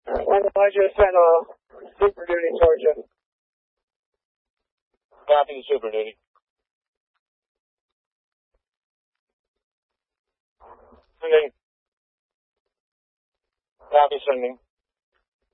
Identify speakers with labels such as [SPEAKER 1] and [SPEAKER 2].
[SPEAKER 1] Wendell, I just sent a Super Duty towards you.
[SPEAKER 2] Copy the Super Duty. Sending. Copy sending.